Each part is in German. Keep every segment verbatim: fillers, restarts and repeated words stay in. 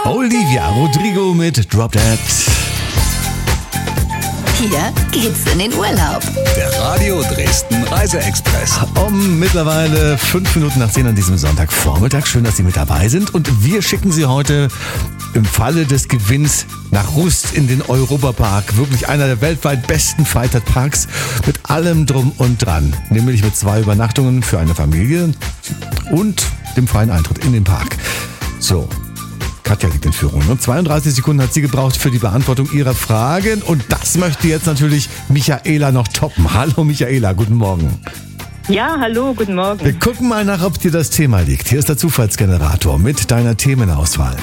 Olivia Rodrigo mit Drop Dead. Hier geht's in den Urlaub. Der Radio Dresden Reise-Express. Um mittlerweile fünf Minuten nach zehn an diesem Sonntagvormittag. Schön, dass Sie mit dabei sind. Und wir schicken Sie heute im Falle des Gewinns nach Rust in den Europapark. Wirklich einer der weltweit besten Freizeitparks mit allem drum und dran. Nämlich mit zwei Übernachtungen für eine Familie und dem freien Eintritt in den Park. So. Katja liegt in Führung. Und zweiunddreißig Sekunden hat sie gebraucht für die Beantwortung ihrer Fragen. Und das möchte jetzt natürlich Michaela noch toppen. Hallo Michaela, guten Morgen. Ja, hallo, guten Morgen. Wir gucken mal nach, ob dir das Thema liegt. Hier ist der Zufallsgenerator mit deiner Themenauswahl.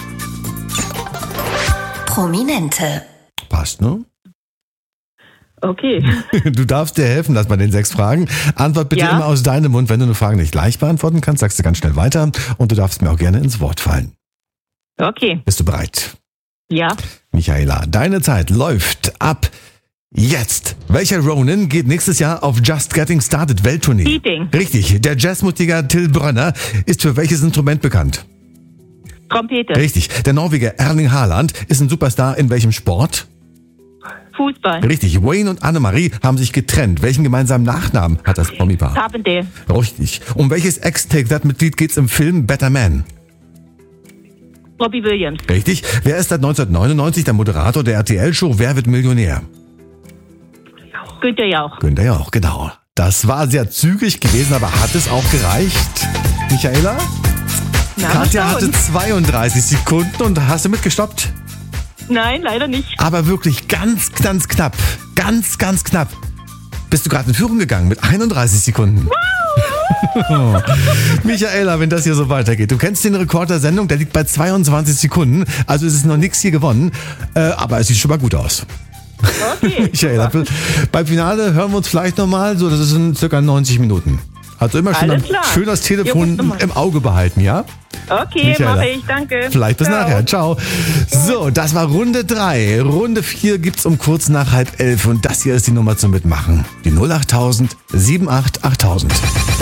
Prominente. Passt, ne? Okay. Du darfst dir helfen lassen bei den sechs Fragen. Antwort bitte Ja. immer aus deinem Mund. Wenn du eine Frage nicht gleich beantworten kannst, sagst du ganz schnell weiter. Und du darfst mir auch gerne ins Wort fallen. Okay. Bist du bereit? Ja. Michaela, deine Zeit läuft ab jetzt. Welcher Ronan geht nächstes Jahr auf Just Getting Started Welttournee? Keating. Richtig. Der Jazzmusiker Till Brönner ist für welches Instrument bekannt? Trompete. Richtig. Der Norweger Erling Haaland ist ein Superstar in welchem Sport? Fußball. Richtig. Wayne und Annemarie haben sich getrennt. Welchen gemeinsamen Nachnamen hat das Promi-Paar? Carpenter. Richtig. Um welches Ex-Take-That-Mitglied geht's im Film Better Man? Robbie Williams. Richtig. Wer ist seit neunzehnhundertneunundneunzig der Moderator der R T L-Show Wer wird Millionär? Günther Jauch. Günther Jauch, genau. Das war sehr zügig gewesen, aber hat es auch gereicht? Michaela? Na, Katja mal hatte schauen. zweiunddreißig Sekunden und hast du mitgestoppt? Nein, leider nicht. Aber wirklich ganz, ganz knapp. Ganz, ganz knapp. Bist du gerade in Führung gegangen mit einunddreißig Sekunden. Michaela, wenn das hier so weitergeht. Du kennst den Rekord der Sendung, der liegt bei zweiundzwanzig Sekunden. Also es ist noch nichts hier gewonnen. Äh, aber es sieht schon mal gut aus. Okay. Michaela, beim Finale hören wir uns vielleicht nochmal. So, das sind circa neunzig Minuten. Also immer schön, Alles klar. schön das Wir Telefon rufen mal. im Auge behalten, ja? Okay, Michaela. mache ich, danke. Vielleicht bis Ciao. nachher. Ciao. So, das war Runde drei. Runde vier gibt's um kurz nach halb elf. Und das hier ist die Nummer zum Mitmachen. Die null acht tausend, sieben acht achttausend.